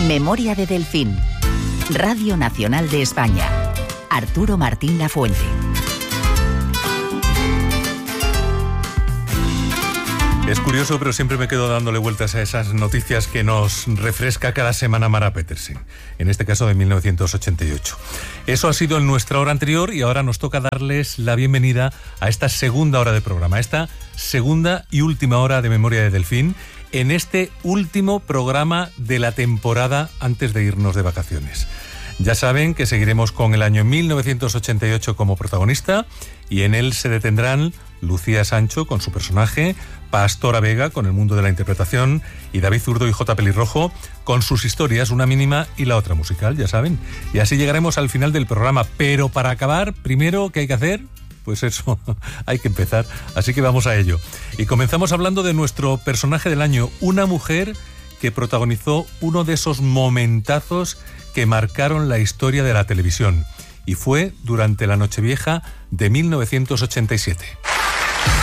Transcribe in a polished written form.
Memoria de Delfín. Radio Nacional de España. Arturo Martín Lafuente. Es curioso, pero siempre me quedo dándole vueltas a esas noticias que nos refresca cada semana Mara Petersen, en este caso de 1988. Eso ha sido en nuestra hora anterior y ahora nos toca darles la bienvenida a esta segunda hora de programa, a esta segunda y última hora de Memoria de Delfín, en este último programa de la temporada antes de irnos de vacaciones. Ya saben que seguiremos con el año 1988 como protagonista y en él se detendrán Lucía Sancho con su personaje, Pastora Vega con el mundo de la interpretación y David Zurdo y J. Pelirrojo con sus historias, una mínima y la otra musical, ya saben. Y así llegaremos al final del programa, pero para acabar, primero, ¿qué hay que hacer? Pues eso, hay que empezar, así que vamos a ello. Y comenzamos hablando de nuestro personaje del año, una mujer que protagonizó uno de esos momentazos que marcaron la historia de la televisión, y fue durante la Nochevieja de 1987.